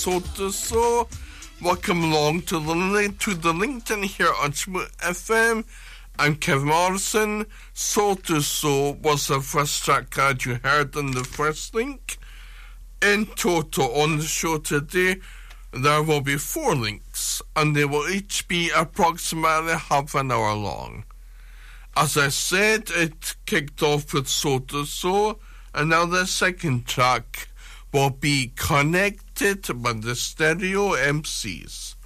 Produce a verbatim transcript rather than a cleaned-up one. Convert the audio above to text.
So to so, welcome along to the link to the LinkedIn here on Smooth F M. I'm Kevin Morrison. So to so was the first track guide you heard in the first link. In total on the show today, there will be four links, and they will each be approximately half an hour long. As I said, it kicked off with So to So, and now the second track will be Connected by the Stereo M Cs.